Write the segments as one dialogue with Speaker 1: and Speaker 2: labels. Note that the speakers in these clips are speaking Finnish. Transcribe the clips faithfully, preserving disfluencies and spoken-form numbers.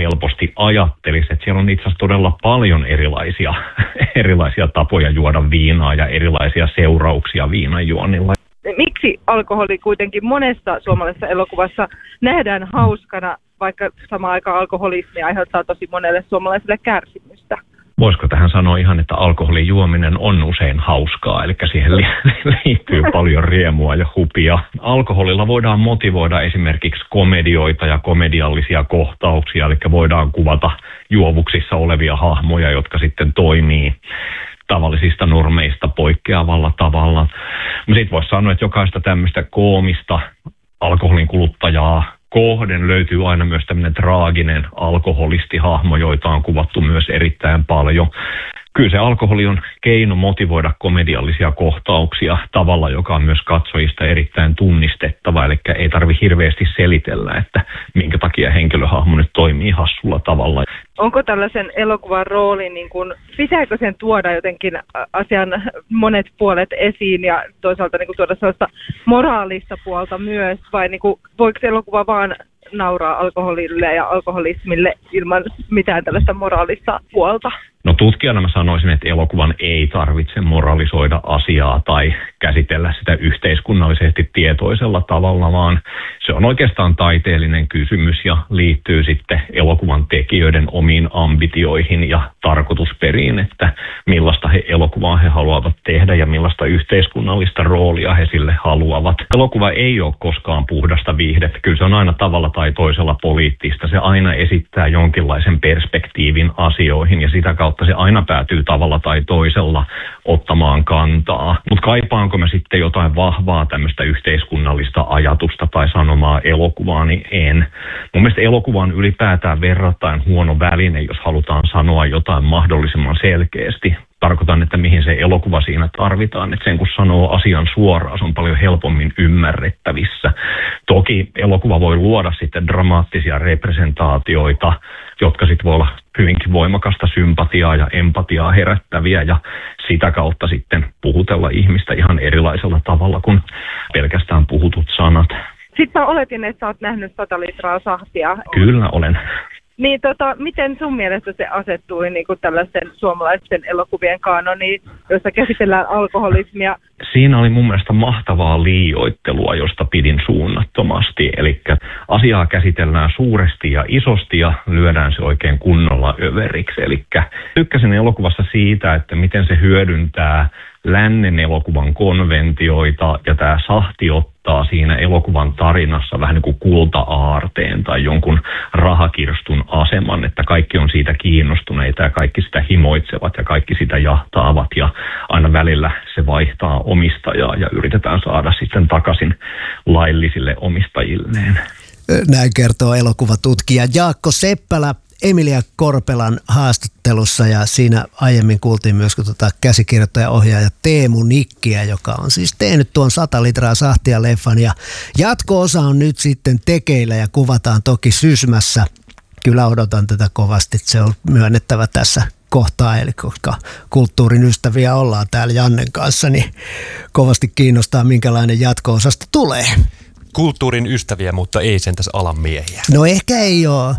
Speaker 1: helposti ajattelisi, että siellä on itse asiassa todella paljon erilaisia, erilaisia tapoja juoda viinaa ja erilaisia seurauksia viinanjuonnilla.
Speaker 2: Miksi alkoholi kuitenkin monessa suomalaisessa elokuvassa nähdään hauskana, vaikka samaan aikaan alkoholismi aiheuttaa tosi monelle suomalaiselle kärsimystä?
Speaker 1: Voisiko tähän sanoa ihan, että alkoholin juominen on usein hauskaa, eli siihen liittyy paljon riemua ja hupia. Alkoholilla voidaan motivoida esimerkiksi komedioita ja komediallisia kohtauksia, eli voidaan kuvata juovuksissa olevia hahmoja, jotka sitten toimii tavallisista normeista poikkeavalla tavalla. Sitten voisi sanoa, että jokaista tämmöistä koomista alkoholin kuluttajaa kohden löytyy aina myös tämmöinen traaginen alkoholistihahmo, joita on kuvattu myös erittäin paljon. Kyllä se alkoholi on keino motivoida komediallisia kohtauksia tavalla, joka on myös katsojista erittäin tunnistettava. Eli ei tarvitse hirveästi selitellä, että minkä takia henkilöhahmo nyt toimii hassulla tavalla.
Speaker 2: Onko tällaisen elokuvan rooli, niin kun, pitääkö sen tuoda jotenkin asian monet puolet esiin ja toisaalta niin kun tuoda sellaista moraalista puolta myös, vai niin kun, voiko elokuva vaan nauraa alkoholille ja alkoholismille ilman mitään tällaista moraalista puolta?
Speaker 1: No tutkijana mä sanoisin, että elokuvan ei tarvitse moralisoida asiaa tai käsitellä sitä yhteiskunnallisesti tietoisella tavalla, vaan se on oikeastaan taiteellinen kysymys ja liittyy sitten elokuvan tekijöiden omiin ambitioihin ja tarkoitusperiin, että millaista he elokuvaa he haluavat tehdä ja millaista yhteiskunnallista roolia he sille haluavat. Elokuva ei ole koskaan puhdasta viihdettä, kyllä se on aina tavalla tai toisella poliittista. Se aina esittää jonkinlaisen perspektiivin asioihin ja sitä kautta se aina päätyy tavalla tai toisella ottamaan kantaa. Mutta kaipaanko mä sitten jotain vahvaa tämmöistä yhteiskunnallista ajatusta tai sanomaa elokuvaa, niin en. Mun mielestä elokuva on ylipäätään verrattain huono väline, jos halutaan sanoa jotain mahdollisimman selkeästi. Tarkoitan, että mihin se elokuva siinä tarvitaan. Että sen kun sanoo asian suoraan, se on paljon helpommin ymmärrettävissä. Toki elokuva voi luoda sitten dramaattisia representaatioita, jotka sitten voi olla hyvinkin voimakasta sympatiaa ja empatiaa herättäviä ja sitä kautta sitten puhutella ihmistä ihan erilaisella tavalla kuin pelkästään puhutut sanat.
Speaker 2: Sitten mä oletin, että sä oot nähnyt sata litraa sahtia.
Speaker 1: Kyllä olen.
Speaker 2: Niin tota, miten sun mielestä se asettui niin kuin tällaisten suomalaisten elokuvien kanoniin, jossa käsitellään alkoholismia?
Speaker 1: Siinä oli mun mielestä mahtavaa liioittelua, josta pidin suunnattomasti. Eli asiaa käsitellään suuresti ja isosti ja lyödään se oikein kunnolla överiksi. Eli tykkäsin elokuvassa siitä, että miten se hyödyntää lännen elokuvan konventioita ja tämä sahti ottaa siinä elokuvan tarinassa vähän niin kuin kulta-aarteen tai jonkun rahakirstun aseman, että kaikki on siitä kiinnostuneita ja kaikki sitä himoitsevat ja kaikki sitä jahtaavat ja aina välillä se vaihtaa omistajaa ja yritetään saada sitten takaisin laillisille omistajilleen.
Speaker 3: Näin kertoo elokuvatutkija Jaakko Seppälä Emilia Korpelan haastattelussa ja siinä aiemmin kuultiin myös tuota käsikirjoittaja-ohjaaja Teemu Nikkiä, joka on siis tehnyt tuon sata litraa sahtia leffan ja jatko-osa on nyt sitten tekeillä ja kuvataan toki Sysmässä. Kyllä odotan tätä kovasti, se on myönnettävä tässä kohtaa, eli koska kulttuurin ystäviä ollaan täällä Jannen kanssa, niin kovasti kiinnostaa minkälainen jatko-osasta tulee.
Speaker 4: Kulttuurin ystäviä, mutta ei sentäs alan miehiä.
Speaker 3: No ehkä ei ole.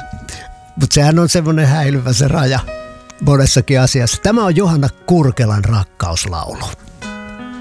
Speaker 3: Mutta sehän on semmoinen häilyvä se raja monessakin asiassa. Tämä on Johanna Kurkelan rakkauslaulu.